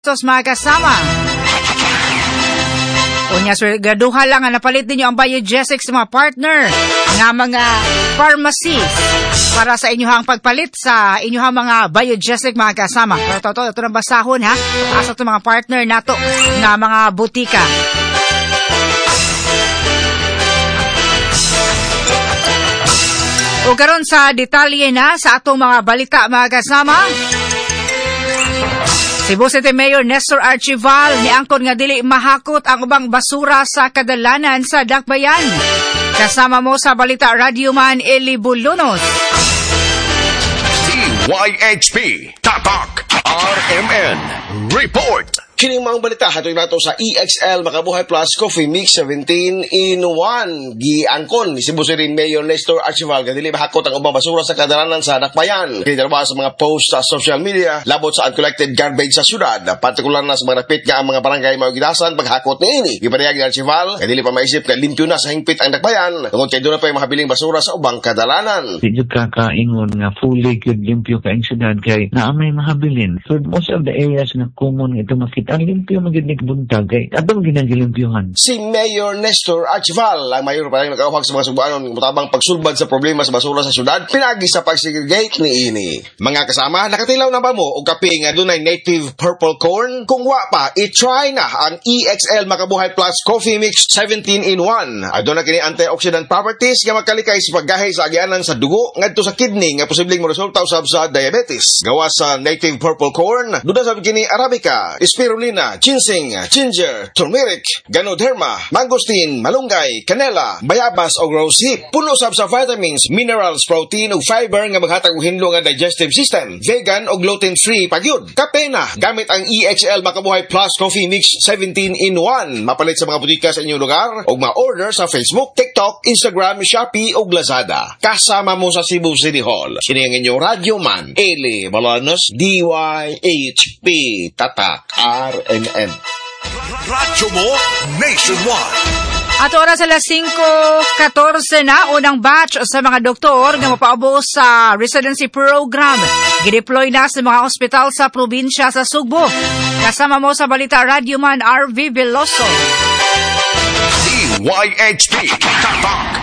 Tos mga kasama. Unya gaduha lang nga napalit ninyo ang Biogesics sa mga partner nga mga pharmacy para sa inyong pagpalit sa inyong mga Biogesic mga kasama. Pero ito na basahon ha. Asa ito mga partner nato nga mga butika. O karon sa detalye na sa atong mga balita mga kasama. Cebu City Mayor Nestor Archival niangkon nga dili mahakot ang ubang basura sa kadalanan sa Dakbayan. Kasama mo sa balita Radio Man Eli Bulunos. DYHP Tatak RMN Report. Kining mga balita hatod nato sa EXL Makabuhay Plus Coffee Mix 17 in 1. Giangkon ni Cebu City Mayor Nestor Archival nga dili mahakot ang ubang basura sa kadalanan sa Dakbayan. Kinadalwa sa mga post sa social media labot sa uncollected garbage sa syudad, partikular na sa mga rapit nga ang mga barangay mao gidasan paghakot niini. Giparehag ni Archival nga dili pa maisip nga limpyo na sa hingpit ang Dakbayan tungod kay doon na pa mahabiling basura sa ubang kadalanan. Di ka kaingon nga fully gyud limpyo ka ang syudad kay naa may mahabilin. So most of the areas na common ito makita ang limpyo maginig buntag kay atong ginagilimpyohan. Si Mayor Nestor Archival, ang mayor pa rin nakauhag sa mga Subuanon mutabang pagsulbad sa problema sa basura sa syudad, pinagi sa pagsegregate niini. Mga kasama, nakatilaw na ba mo og kape nga dunay native purple corn? Kung wa pa, i-try na ang EXL Makabuhay Plus Coffee Mix 17 in 1. Adto na kini antioxidant properties nga magkalikay sa paggahay sa agyanan sa dugo ngadto sa kidney nga posibleng moresulta usab sa diabetes. Gawas sa native purple corn, duda sa kini arabica, spirulina, ginseng, ginger, turmeric, ganoderma, mangosteen, malunggay, canela, bayabas o rosehip. Puno sab sa vitamins, minerals, protein ug fiber nga maghatag og hinlo nga digestive system. Vegan o gluten-free pagyud. Kape na gamit ang EXL Makabuhay Plus Coffee Mix 17 in 1. Mapalit sa mga butika sa inyong lugar o ma-order sa Facebook, TikTok, Instagram, Shopee o Lazada. Kasama mo sa Cebu City Hall. Sini ang inyong Radio Man, Eli Balanos, DYHP Tatak RMN. Radyo mo nationwide. At oras alas 5:14 na, unang batch sa mga doktor nga mapaubos sa residency program. Gideploy na sa mga ospital sa probinsya sa Sugbo. Kasama mo sa balita Radio Man RV Veloso. DYHP Tatak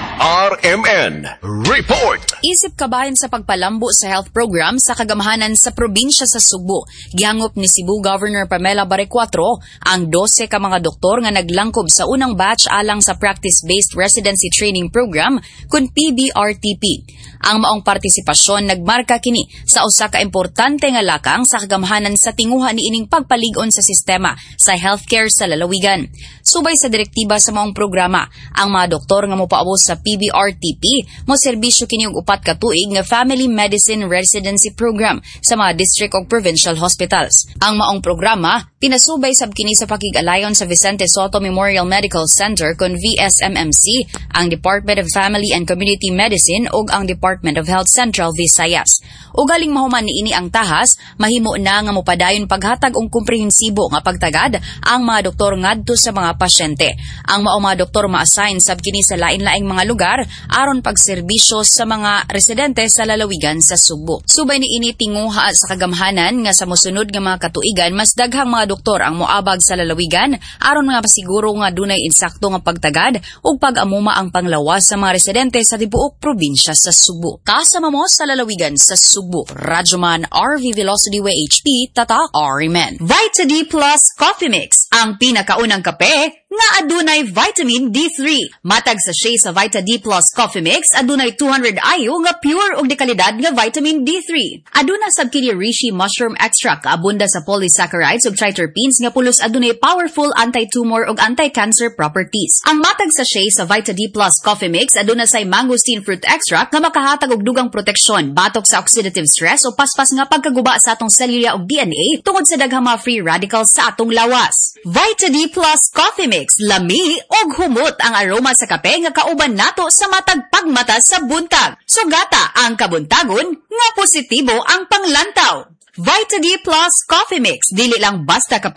RMN Report. Isip kabahin sa pagpalambo sa health program sa kagamahanan sa probinsya sa Sugbo. Gihangop ni Cebu Governor Pamela Barecuatro ang 12 ka mga doktor nga naglangkob sa unang batch alang sa Practice-Based Residency Training Program kun PBRTP. Ang maong partisipasyon nagmarka kini sa usa ka importante nga lakang sa kagamahanan sa tinguha niining pagpalig-on sa sistema sa healthcare sa lalawigan. Subay sa direktiba sa maong programa, ang mga doktor nga mopaabot sa PBRTP mo serbisyo kini og 4 ka tuig nga Family Medicine Residency Program sa mga district ug provincial hospitals. Ang maong programa pinasubay sab kini sa pakig-alayon sa Vicente Soto Memorial Medical Center kon VSMMC, ang Department of Family and Community Medicine ug ang Department of Health Central Visayas. Ugaling mahuman niini ang tahas, mahimo na nga mopadayon paghatag og komprehensibo nga pagtagad ang mga doktor ngadto sa mga pasyente. Ang mao mga doktor ma-assign sab kini sa lain-laing mga lugar aron pagserbisyo sa mga residente sa lalawigan sa Sugbo. Subay niini tinguha sa kagamhanan nga sa mosunod nga mga katuigan mas daghang mga doktor ang moabag sa lalawigan aron nga pasiguro nga dunay insakto nga pagtagad ug pag-amuma ang panglawas sa mga residente sa tibuok probinsya sa Sugbo. Kasama mo sa lalawigan sa Sugbo, Radyoman RV Velocity WHP Tatak RMN. Vita D Plus Coffee Mix, ang pinakaunang kape nga adunay vitamin D3. Matag sa shea sa Vita D Plus Coffee Mix, adunay 200 IU nga pure ug dekalidad nga vitamin D3. Aduna sab kini reishi mushroom extract, abunda sa polysaccharides ug triterpenes nga pulos adunay powerful anti-tumor ug anti-cancer properties. Ang matag sa shea sa Vita D Plus Coffee Mix, aduna say mangosteen fruit extract nga makahatag og dugang proteksyon batok sa oxidative stress o paspas nga pagkaguba sa atong selula ug DNA tungod sa daghang mga free radicals sa atong lawas. Vita D Plus Coffee Mix, lami og humot ang aroma sa kape nga kauban nato sa matag pagmata sa buntag. Sugata ang kabuntagon nga positibo ang panglantaw. Vita D Plus Coffee Mix, dili lang basta kape ang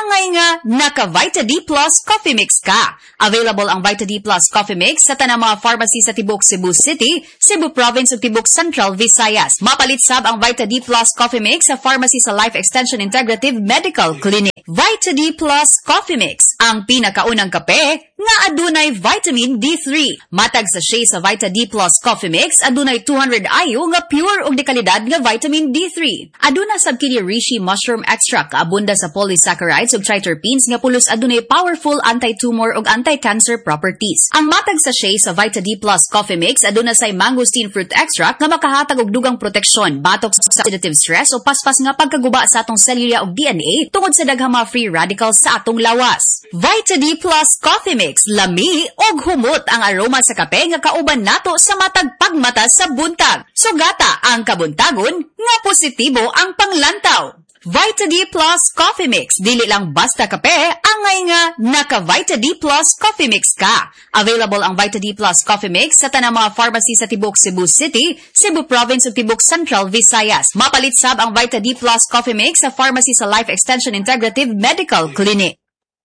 angay nga naka-Vita D Plus Coffee Mix ka. Available ang Vita D Plus Coffee Mix sa tanang mga pharmacy sa Tibok, Cebu City, Cebu Province ug Tibok Central, Visayas. Mapalit sab ang Vita D Plus Coffee Mix sa pharmacy sa Life Extension Integrative Medical Clinic. Vita D Plus Coffee Mix, ang pinakaunang kape nga adunay vitamin D3. Matag sa sachet sa Vita D Plus Coffee Mix, adunay 200 IU nga pure ug dekalidad nga vitamin D3. Aduna sab kini reishi mushroom extract, abunda sa polysaccharides ug triterpenes nga pulos adunay powerful anti-tumor ug anti-cancer properties. Ang matag sa sachet sa Vita D Plus Coffee Mix aduna say mangosteen fruit extract nga makahatag og dugang proteksyon batok sa oxidative stress o paspas nga pagkaguba sa atong selula ug DNA tungod sa daghang mga free radicals sa atong lawas. Vita D Plus Coffee Mix, lami og humot ang aroma sa kape nga kauban nato sa matag pagmata sa buntag. Sugata ang kabuntagon nga positibo ang panglantaw. Vita D Plus Coffee Mix, dili lang basta kape, angay nga naka-Vita D Plus Coffee Mix ka. Available ang Vita D Plus Coffee Mix sa tanang mga pharmacy sa Tibok, Cebu City, Cebu Province ug Tibok Central, Visayas. Mapalit sab ang Vita D Plus Coffee Mix sa pharmacy sa Life Extension Integrative Medical Clinic.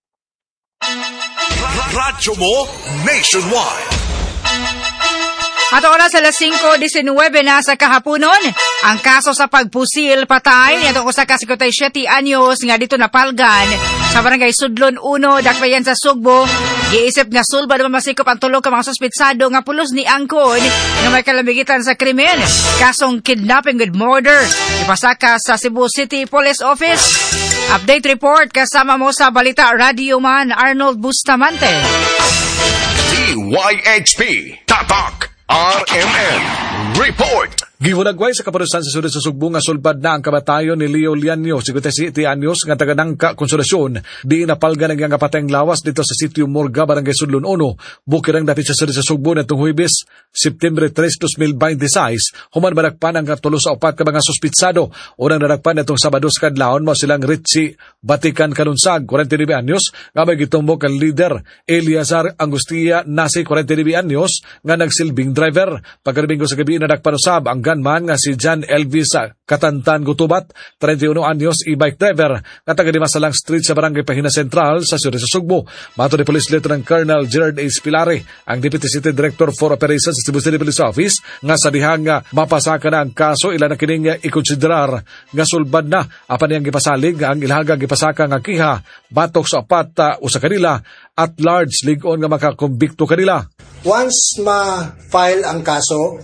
Radyo mo nationwide. At oras sa 5:19 na sa kahaponon, ang kaso sa pagpusil patay nitong usa ka 57 anyos nga dito napalgan sa barangay Sudlon 1, Dakbayan sa Sugbo. Giisip nga sulba naman masikop ang tulong ka mga suspitsado nga pulos ni angkon nga may kalamigitan sa krimen. Kasong kidnapping with murder. Ipasaka sa Cebu City Police Office. Update report kasama mo sa Balita Radio Man Arnold Bustamante. DYHP Tatak RMN Report. Gihunagway sa kaparusan sa Surit sa Sugbo nga sulbad na ang kamatayon ni Leo Lianyo, 57 anyos nga taga-Nangka, Konsolasyon. Di napalgan ang kapatayng lawas dito sa sitio Morga, Barangay Sudlon 1. Bukirang dapit sa Surit sa Sugbo natong Huwebes, September 3, 2026. Human madagpan ang katulo sa upat ka mga suspitsado. Unang nadagpan natong Sabado sa kadlawon mo silang Ritchie Batikan Kanunsag, 49 anyos, nga may gitumbok ang leader Eliazar Angustia Nasi, 49 anyos, nga nagsilbing driver. Pagkaribingo sa gabi nadagpan usab ang gunman nga si John Elvis Katantan Gutubat, 31 anyos, e-bike driver nga taga Dimasalang Street sa Barangay Pahina Central sa Surit sa Sugbo. Mato ni Police Lieutenant Colonel Gerard A. Spilare, ang Deputy City Director for Operations sa Cebu City Police Office, nga sa dihang nga mapasaka na ang kaso, ilan na kining ikonsiderar nga sulbad na apan niyang gipasalig ang ilhaga gipasaka nga kiha batok sa apat usa kanila at large ligon nga makakumbikto kanila. Once ma-file ang kaso,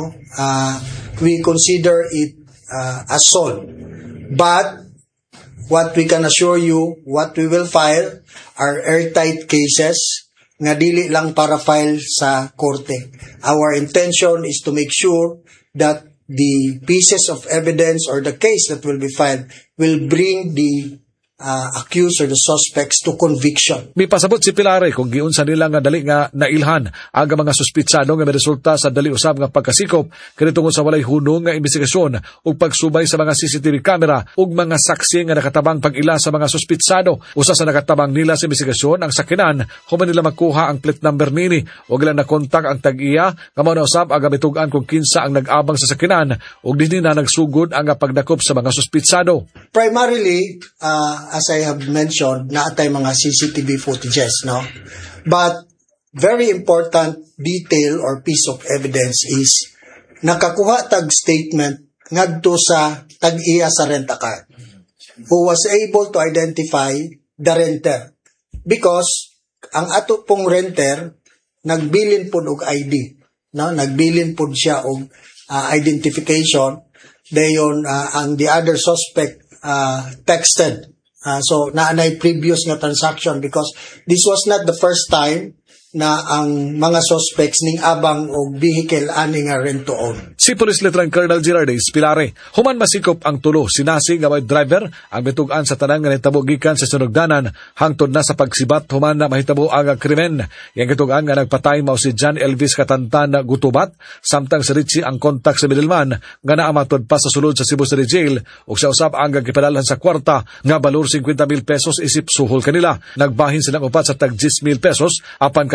we consider it assault. But what we can assure you, what we will file are airtight cases nga dili lang para file sa korte. Our intention is to make sure that the pieces of evidence or the case that will be filed will bring the accused or the suspects to conviction. May pasabot si Pilare kung giunsa nila nga dali nga nailhan ang mga suspitsado nga may resulta sa dali usab nga pagkasikop kanitungod sa walay hunong nga investigasyon ug pagsubay sa mga CCTV camera ug mga saksi nga nakatabang pag-ila sa mga suspitsado. Usa sa nakatabang nila sa investigasyon ang sakinan human nila makuha ang plate number nini ug ilang nakontak ang tag-iya nga mao na usab ang bitugan kung kinsa ang nag-abang sa sakinan ug dinhi na nagsugod ang pagdakop sa mga suspitsado. Primarily, as I have mentioned, naatay mga CCTV footages, no? But very important detail or piece of evidence is nakakuha tag statement ngadto sa tag-iya sa rent-a-car who was able to identify the renter because ang ato pong renter nagbilin pud og ID, no? Nagbilin pud siya og identification dayon ang the other suspect texted. So, naanay previous nga transaction because this was not the first time na ang mga suspects ning abang og vehicle ani nga rent to own. Si Police Lieutenant Colonel Gerard A. Spilare, human masikop ang tulo, sinasi nga may driver, ang bitugan sa tanang nga nahitabo gikan sa sunugdanan, hangtod na sa pagsibat, human na mahitabo ang krimen. Yang gitugan nga nagpatay mao si John Elvis Katantan Gutubat, samtang si Richie ang kontak sa middleman, nga naamatod pa sa sulod sa Cebu City Jail, ug sa usab ang gipadalhan sa kwarta, nga balor 50,000 pesos isip suhol kanila. Nagbahin silang upat sa tag 10,000 pesos, apan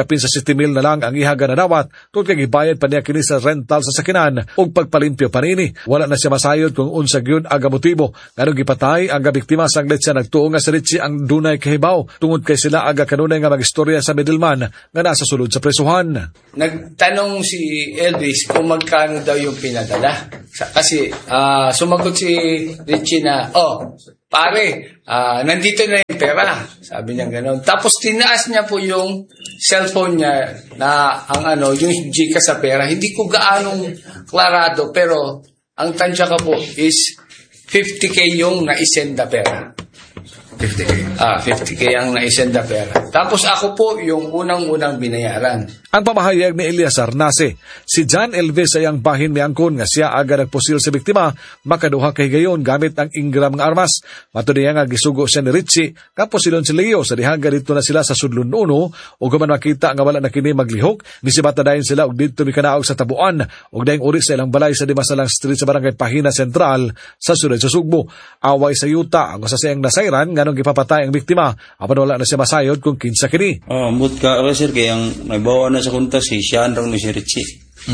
kapin sa 7,000 na lang ang ihaga na dawat tungod kay gibayad pa niya kini sa rental sa sakinan ug pagpalimpyo panini. Wala na siya masayod kung unsa gyud aga motibo nganong gipatay ang biktima saglit siya nagtuo nga si Richie ang dunay kahibaw tungod kay sila aga kanunay nga magistorya sa middleman nga nasa sulod sa presuhan. Nagtanong si Elvis kung magkano daw yung pinadala. Kasi sumagot si Richie na, pare, nandito na yung pera. Sabi niya gano'n. Tapos tinaas niya po yung cellphone niya na yung Gcash sa pera. Hindi ko gaanong klarado pero ang tansya ka po is 50K yung naisenda pera. 50K? 50K ang naisenda pera. Tapos ako po yung unang-unang binayaran. Ang pamahayag ni Elias Arnase, si John Elvis ay ang bahin miangkon nga siya aga nagpusil sa biktima, makaduha kay gayon gamit ang Ingram nga armas. Matud niya nga gisugo siya ni Richie, kapos silon si Leo sa dihaga dito na sila sa Sudlon 1, ug guman makita nga wala na kini maglihok, nisibata dayon sila og dito mikanaog sa tabuan, ug daing uri sa ilang balay sa Dimasalang Street sa Barangay Pahina Central sa Sudad sa Sugbo. Away sa yuta ang usa siyang nasayran nganong gipapatay ang biktima, apan wala na siya masayod kung kinsa kini. Ambot ka sir kay ang naibawa na sa kunta si Sean rong ni si Richie.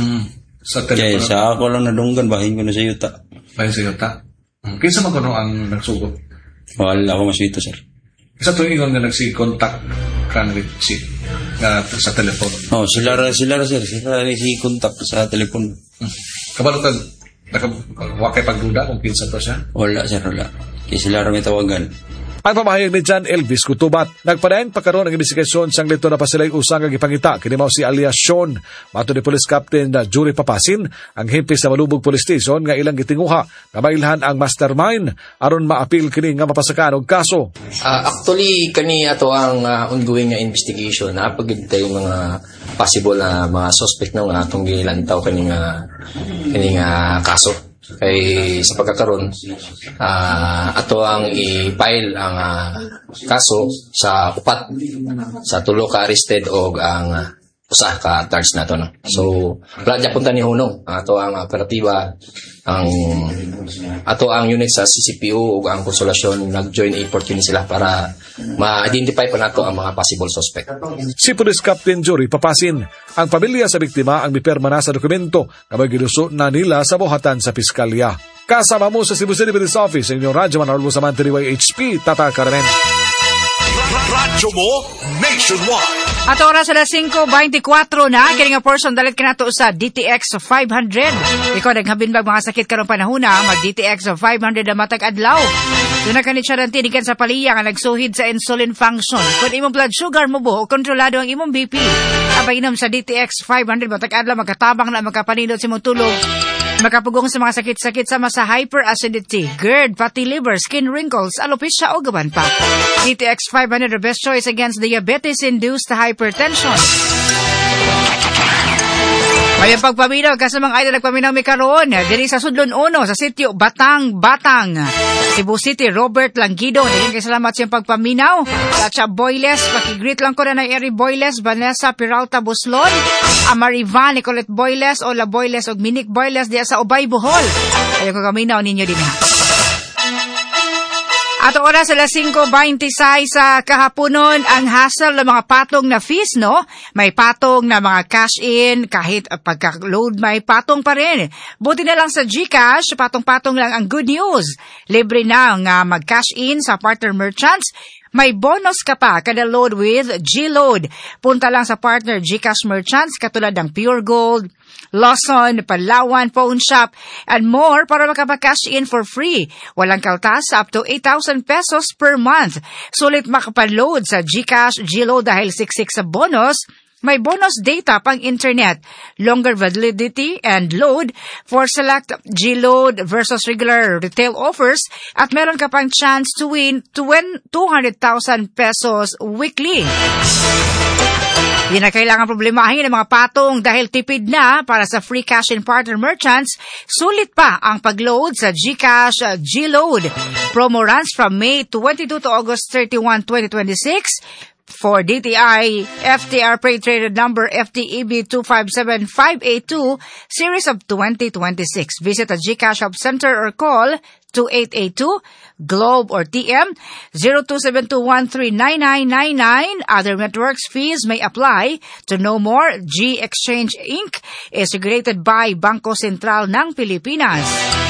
Sa telepono. Kaya sa ako lang nadunggan bahin ko na sa yuta. Bahin sa yuta. Kinsa man kuno ang nagsugot? Wala ako masito sir. Isa to ingon nga nagsi-contact kan Richie nga sa telepono. Sila sir, sila ni si contact sa telepono. Kabalo ka wakay pagduda kung kinsa to siya? Wala sir, wala. Kaya sila rin may tawagan. Ang pamahayag ni John Elvis Kutubat, nagpadayon pa karon ang investigasyon sang lito na pa sila'y usang ang ipangita, kini mao si alias Sean. Mato ni Police Captain na Jury Papasin, ang himpi sa Malubog Police Station nga ilang gitinguha, nga mailhan ang mastermind, aron maapil kini nga mapasakan og kaso. Actually, kani ato ang ongoing nga investigation, napagintay mga possible na mga suspect nga atong gilantaw kani nga kaso. Kay sa pagkakaroon ato ang i-file ang kaso sa upat sa tulo ka arrested o ang usa ka charge nato no. So wala dya punta ni hunong ato ang operatiba ato ang unit sa CCPO ug ang konsolasyon nag-join effort yun sila para ma-identify pa nato ang mga possible suspect. Si Police Captain Jury Papasin, ang pamilya sa biktima ang mipirma na sa dokumento nga may ginuso na nila sa buhatan sa piskalya. Kasama mo sa Cebu City Police Office, inyong Radyo Manarlo sa Mantiriway HP, Tata Carmen. Radyo mo nationwide. At oras sa 5:24 na, kini nga person dalit kinato sa DTX 500. Ikaw naghabinbag mga sakit karong panahon na, mag DTX 500 na matag adlaw. Doon na kanit siya ng tinigan sa paliya nga nagsuhid sa insulin function. Kung imong blood sugar mo buho, kontrolado ang imong BP. Abainom sa DTX 500 matag adlaw, magkatabang na magkapanindot sa imong tulog. Makapugong sa mga sakit-sakit sama sa hyperacidity, GERD, fatty liver, skin wrinkles, alopecia o gaban pa. DTX 500 the best choice against diabetes-induced hypertension. May pagpaminaw kasamang idol nagpaminaw mi karon diri sa Sudlon 1 sa sitio Batang, Cebu City. Robert Langido, daghang kay salamat sa pagpaminaw. Sa Boyles, pakigreet lang ko na Eri Boyles, Vanessa Peralta Buslon, Amarivan, Nicolette Boyles, Ola Boyles ug Minik Boyles diya sa Ubay, Bohol. Ayo ko kaminaw ninyo din ha. At oras sa 5:26 sa kahaponon, ang hassle ng mga patong na fees, no? May patong na mga cash-in, kahit pagka-load may patong pa rin. Buti na lang sa GCash, patong-patong lang ang good news. Libre na nga mag-cash-in sa partner merchants. May bonus ka pa kada load with G-Load. Punta lang sa partner GCash merchants katulad ng Pure Gold, Lawson, Palawan, Phone Shop, and more para makapag-cash in for free. Walang kaltas up to 8,000 pesos per month. Sulit makapag-load sa GCash G-Load dahil siksik sa bonus. May bonus data pang internet, longer validity and load for select G-Load versus regular retail offers, at meron ka pang chance to win 200,000 pesos weekly. Di na kailangan problemahin ng mga patong dahil tipid na para sa free cash in partner merchants. Sulit pa ang pag-load sa GCash G-Load. Promo runs from May 22 to August 31, 2026. for DTI FTR Freight Traded Number FTEB 257582 Series of 2026. Visit a GCash Hub Center or call 2882 Globe or TM 0272139999. Other networks fees may apply. To know more, G Exchange Inc. is regulated by Bangko Sentral ng Pilipinas.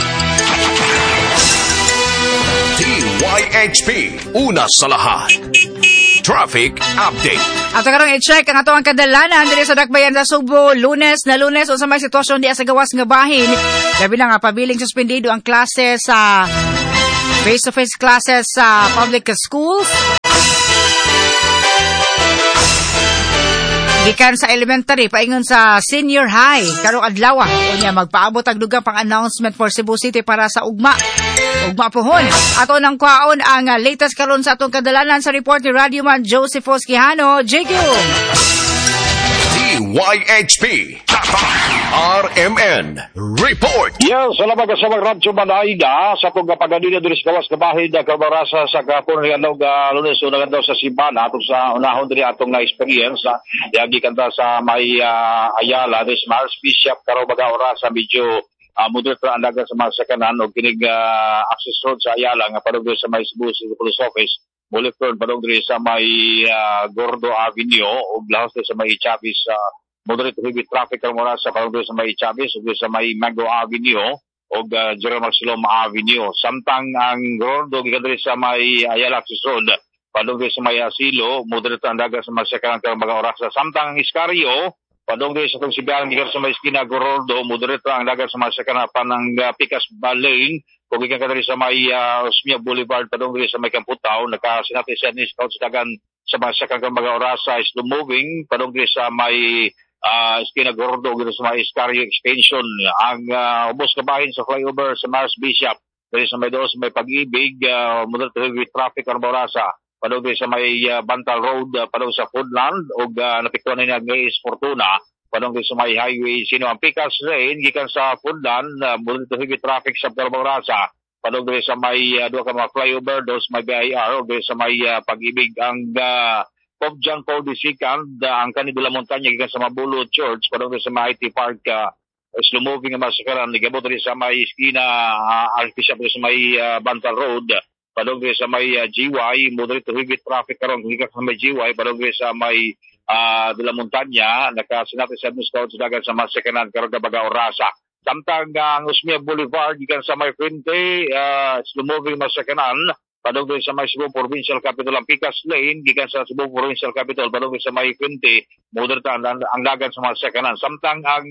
DYHP, una sa lahat. Traffic Update. At karong i-check ang atong kadalanan diri sa Dakbayan sa Subo, Lunes unsa may sitwasyon di sa gawas nga bahin. Labi na nga pabiling suspendido ang klase sa face-to-face classes sa public schools. Gikan sa elementary paingon sa senior high karong adlaw unya magpaabot ang dugang pang announcement for Cebu City para sa ugma pohon. Ato nang kwaon ang latest karon sa atong kadalanan sa report ni Radio Man Josephus Quijano. JQ DYHP RMN Report. Yes, salamat sa mga radyo manaiga sa kong kapaganina diri sa gawas kabahin na kabarasa sa kapon nga Lunes una daw sa Sibana atong sa unahon diri atong na experience yagi kanta sa may Ayala this Mars Bishop karo baga orasa medyo moderate ra andagan sa mga sakanan og kinig access road sa Ayala nga padung sa may Cebu City Police Office mulik ron padung diri sa may Gordo Avenue og lahos sa may Chavez moderate heavy traffic ang mura sa padung sa may Chavez ug sa may Mango Avenue og Jerome Marcelom Avenue. Samtang ang Gordo gikan diri sa may Ayala access road padung sa may Asilo moderate andagan sa mga sakanan karong mga oras. Samtang ang Iscario padung sa itong Sibiang gikan sa may Esquina Gordo moderate ang dagat sa mga sakanan panang Picas Baleng kung gikan kadiri sa may Osmia Boulevard padung sa may Kamputaw nakasinati sa ni scout sa dagan sa mga sakanan mga oras is moving padung sa may Esquina Gordo gikan sa may Iscario extension ang ubos kabahin sa flyover sa Mars Bishop diri sa may doos may Pag-ibig moderate heavy traffic ang orasa padung sa may Bantal Road padung sa Foodland og napiktuan na Ngays Fortuna padung sa may highway sino ang Picas Lane gikan sa Foodland mula to heavy traffic sa Barbarasa padung sa may duha ka mga flyover dos may BIR og sa may Pag-ibig ang Pobjan Cordisican ang kanila montanya gikan sa Mabulo Church padung sa may IT Park slow moving ang masakaran nigabot sa may Esquina Archbishop sa may Bantal Road padung sa may GY moderate to heavy traffic karon gikan sa may GY padung sa may de la Montaña nakasinati sa Scout sa dagan sa masakanan karon baga orasa. Samtang ang Osmia Boulevard gikan sa may Frente slow moving masakanan padung sa may Cebu Provincial Capital ang Picas Lane gikan sa Cebu Provincial Capital padung sa may Frente moderate ang dagan sa masakanan. Samtang ang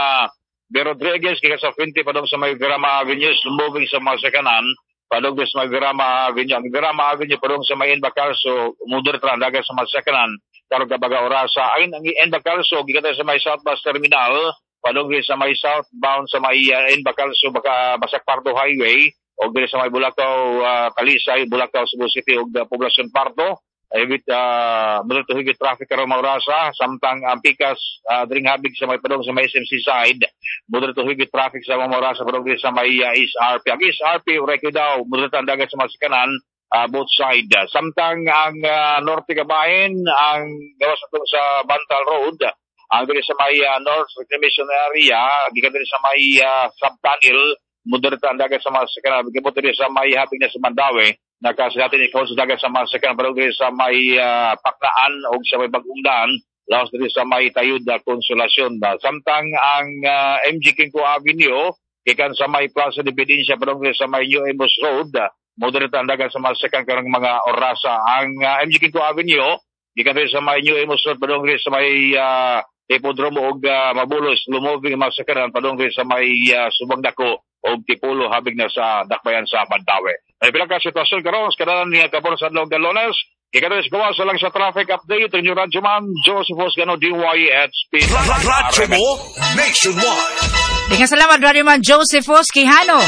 De Rodriguez gikan sa Frente padung sa may Grama Avenue slow moving sa masakanan padung sa may Grama Avenue. Ang Grama Avenue padung sa may Enbacarso moderate ang dagan sa masakanan karong baga orasa. Ayon ang Enbacarso gikan sa may South Bus Terminal padung sa may southbound sa may Enbacarso baka Basak Pardo Highway og diri sa may Bulacau Talisay Bulacau Cebu City og Poblacion Pardo evit moderate to heavy traffic karong orasa. Samtang ang Picas dring habig sa may padung sa may SMC side moderate to heavy traffic sa mga orasa padung sa may SRP. Ang SRP record daw moderate ang dagat sa masikanan both side. Samtang ang norte kabahin ang gawas sa Bantal Road ang diri sa may North Reclamation Area gikan diri sa may Subtunnel moderate ang dagat sa masikanan gibot diri sa may habig na sa Mandawi nakasinati ni sa dagat sa masikanan padung diri sa may Paknaan o sa may Bagungdan laos diri sa may Tayud Consolacion. Samtang ang MG Quinco Avenue gikan sa may Plaza de Evidencia padung diri sa may New Emos Road moderate ang dagat sa masikanan karong mga orasa. Ang MG Quinco Avenue gikan diri sa may New Emos Road padung diri sa may Hipodromo og Mabulos lumoving masakanan padung diri sa may Subang Dako og Tipulo habig na sa Dakbayan sa Bantawe. Ay bilang ka sitwasyon karon sa kadalan ni Kabor sa Adlaw Galones ikadres gawa sa lang sa traffic update ni Radyo Man Josephus Gano DYHP Radyo mo nationwide. Dengan salamat Radio Man Josephus Quijano.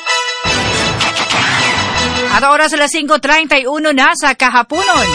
At oras alas 5:31 na sa kahaponon.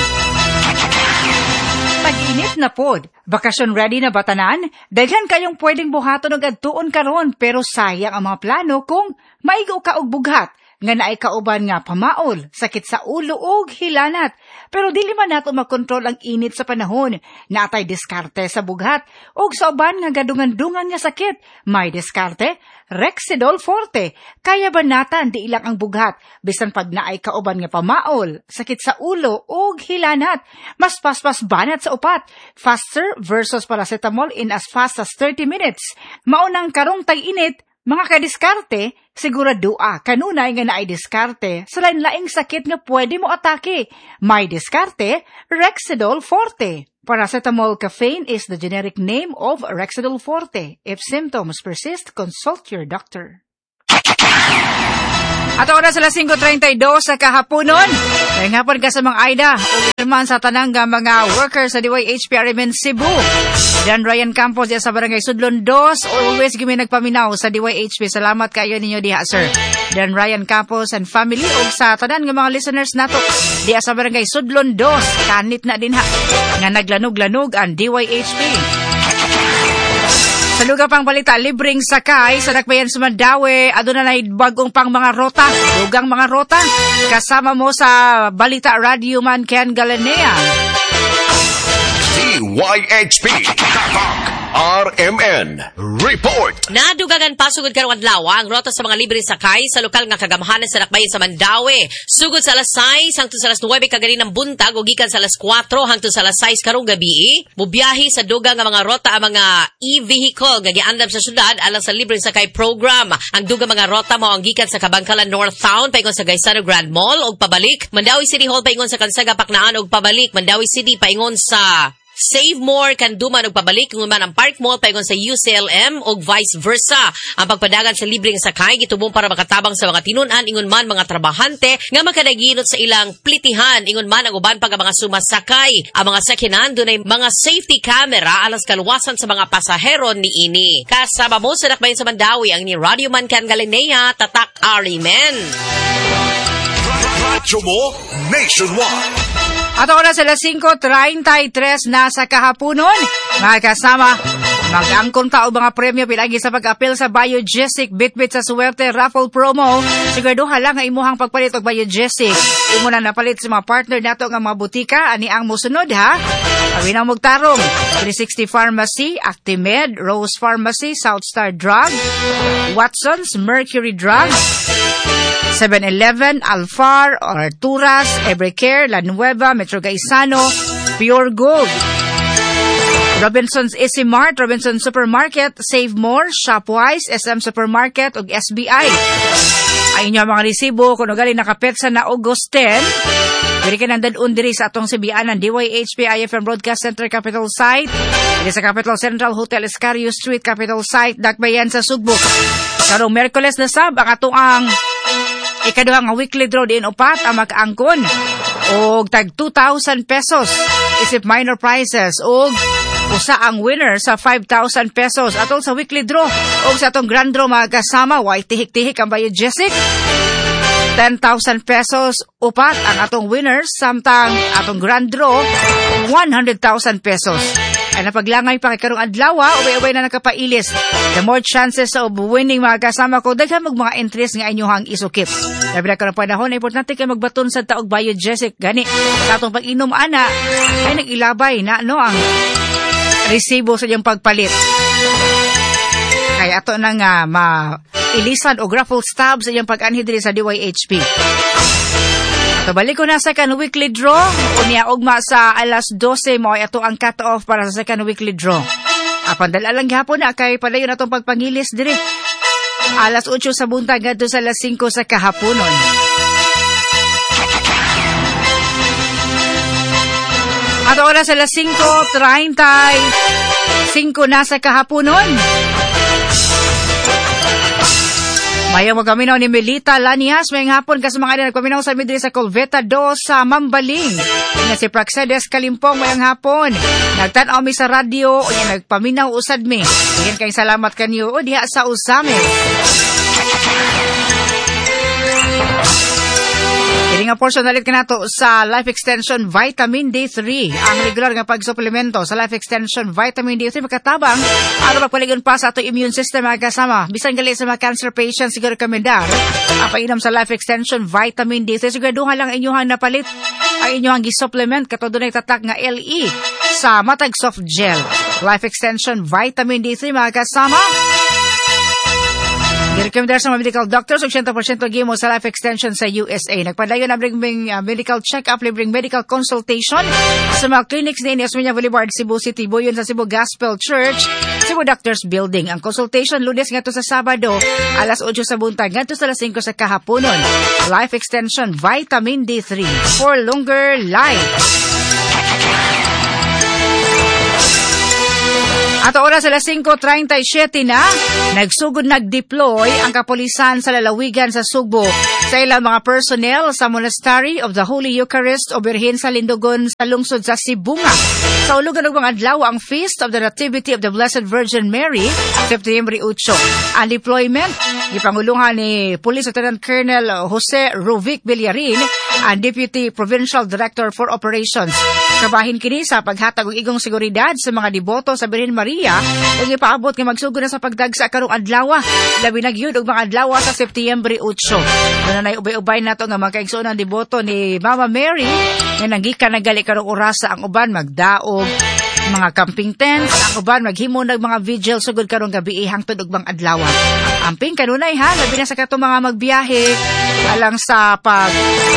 Pag-init na pod, bakasyon ready na batanan, daghan kayong pwedeng buhaton og adtuon karon pero sayang ang mga plano kung maigo ka og bughat. nga naay kauban nga pamaol, sakit sa ulo ug hilanat. Pero dili man nato makontrol ang init sa panahon. Natay diskarte sa bughat ug sa uban nga gadungan-dungan nga sakit. May diskarte, Rexidol Forte. Kaya banatan di ilang ang bughat bisan pag naay kauban nga pamaol, sakit sa ulo ug hilanat. Mas paspas banat sa upat. Faster versus paracetamol in as fast as 30 minutes. Maunang karong tag-init, mga kadiskarte, siguradua kanunay nga naay diskarte sa lain-laing sakit nga pwede mo atake. May diskarte, Rexidol Forte. Paracetamol caffeine is the generic name of Rexidol Forte. If symptoms persist, consult your doctor. At oras alas 5:32 sa kahaponon. Ngayong hapon ka sa mga Aida o irman sa tanang mga workers sa DYHP-RMN Cebu. Dan Ryan Campos diya sa Barangay Sudlon 2. Always gimi nagpaminaw sa DYHP. Salamat kayo ninyo diha, sir. Dan Ryan Campos and family o sa tanan nga mga listeners nato diya sa Barangay Sudlon 2. Kanit na din ha nga naglanog-lanog ang DYHP. Sa lugar pang balita, libreng sakay sa Dakbayan sa Mandawi, aduna na bagong pang mga rota, lugang mga rota. Kasama mo sa Balita Radio Man Ken Galanea. DYHP Tapak RMN Report. Nadugagan pasugod karong adlaw ang rota sa mga libreng sakay sa lokal nga kagamahanan sa Dakbayan sa Mandawi. Sugod sa alas 6 hangtod sa alas 9 kaganinang buntag ug gikan sa alas 4 hangtod sa alas 6 karong gabi. Bubiyahe sa dugang nga mga rota ang mga e-vehicle nga giandam sa syudad alang sa libreng sakay program. Ang dugang mga rota mao ang gikan sa Kabangkalan North Town paingon sa Gaisano Grand Mall ug pabalik. Mandawi City Hall paingon sa Kansaga Paknaan ug pabalik. Mandawi City paingon sa Save More Kanduman ug pabalik kung man ang Park Mall paingon sa UCLM ug vice versa. Ang pagpadagan sa libreng sakay gitubong para makatabang sa mga tinun-an ingon man mga trabahante nga makadaginot sa ilang plitihan ingon man ang uban pag mga sumasakay. Ang mga sakyanan dunay mga safety camera alas kaluwasan sa mga pasahero niini. Kasama mo sa Dakbayan sa Mandawi ang ni Radio Man Ken Galanea, Tatak RMN. Radyo mo nationwide. At oras alas 5:33 na sa kahaponon. Mga kasama, mag-angkon ta og mga premyo pinagi sa pag-apil sa Biogesic Bitbit sa Suwerte Raffle Promo. Siguraduha lang nga imuhang pagpalit og Biogesic. Imo na napalit sa mga partner nato nga mga butika ani ang mosunod ha. Awin ang mugtarong 360 Pharmacy, Actimed, Rose Pharmacy, Southstar Drug, Watson's, Mercury Drug, 7-Eleven, Alfar, Arturas, Evercare, La Nueva, Metro Gaisano, Pure Gold, Robinson's Easy Mart, Robinson's Supermarket, Save More, Shopwise, SM Supermarket, ug SBI. Ay inyo mga resibo kung galing nakapetsa na August 10. Pwede ka nandun diri sa atong sibianan DYHP IFM Broadcast Center Capital Site. Diri sa Capital Central Hotel Escario Street, Capital Site, Dakbayan sa Sugbok. Karong Merkules na sab ang ato ang ikaduhang weekly draw din upat ang makaangkon og tag 2,000 pesos isip minor prizes og usa ang winner sa 5,000 pesos atong sa weekly draw og sa atong grand draw mga kasama way tihik-tihik ang Biogesic 10,000 pesos upat ang atong winners samtang atong grand draw 100,000 pesos. Ay napaglangay pa kay karong adlaw, ubay-ubay na nakapailis. The more chances of winning mga kasama ko, daghan mag mga entries nga inyohang isukip. Labi na karong panahon, importante kay magbaton sa taog Biogesic. Gani, sa atong pag-inom ana, ay nag-ilabay na ang resibo sa iyong pagpalit. Kaya ato na nga mailisan o raffle stub sa iyong pag-anhi diri sa DYHP. Kabalik ko na sa second weekly draw. Unya ugma sa alas 12 mo ay ato ang cut-off para sa second weekly draw. Pandala lang gihapon na kay padayon atong pagpangilis diri. Alas 8 sa buntag ngadto sa alas 5 sa kahaponon. At oras alas 5:35 na sa kahaponon. Mayang magaminaw ni Melita Lanias, mayang hapon kasi mga na nagpaminaw sa midri sa Colveta 2 sa Mambaling. Nga si Praxedes Kalimpong, mayang hapon. Nagtanaw mi sa radyo, o yung nagpaminaw usad mi. Yan kayong salamat kanyo, o diha sa usame. Nga portion nalit ka nato sa Life Extension Vitamin D3. Ang regular nga pagsuplemento sa Life Extension Vitamin D3 makatabang ano magpaligon pa sa ato immune system mga kasama. Bisan gali sa mga cancer patients siguro kamendar. Ang painom sa Life Extension Vitamin D3 siguraduhan lang inyuhang napalit ang inyuhang gi-supplement katod dunay tatak nga LE sa matag soft gel. Life Extension Vitamin D3 mga kasama. I-recommendar sa mga medical doctors, 80% gimo sa Life Extension sa USA. Nagpadayon na libreng medical check-up, libreng medical consultation sa mga clinics din sa Osmeña Boulevard, Cebu City, Buyon sa Cebu Gospel Church, Cebu Doctors Building. Ang consultation lunes ngadto sa Sabado, alas 8 sa buntag, ngadto sa alas 5 sa kahaponon. Life Extension Vitamin D3 for longer life. At oras alas 5:37 na, nagsugod nag-deploy ang kapulisan sa lalawigan sa Subo sa ilang mga personnel sa Monastery of the Holy Eucharist o Birhen sa Lindogon sa lungsod sa Sibunga. Sa ulugan ng mga adlaw ang Feast of the Nativity of the Blessed Virgin Mary, September 8. Ang deployment, ipangulungan ni Police Lieutenant Colonel Jose Rovic Villarin, ang Deputy Provincial Director for Operations. Kabahin kini sa paghatag og igong seguridad sa mga deboto sa Birhen Maria ug ipaabot nga magsugod na sa pagdagsa karong adlaw, labi na gyud og mga adlaw sa September 8. Nanay ubay-ubay nato nga magkaigsuon ang deboto ni Mama Mary nga nanggikan nagali karong orasa, ang uban magdaog mga camping tents, ang uban maghimo ng mga vigil sugod karong gabi hangtod og bang adlaw. Amping kanunay ha, labi na sa kato mga magbiyahe alang sa pag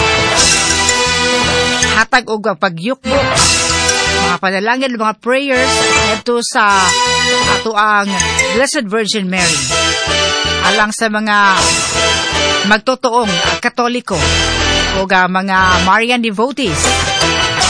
hatag og pagyukbo, mga panalangin, mga prayers ito sa ato ang Blessed Virgin Mary alang sa mga magtotoong Katoliko o mga Marian devotees.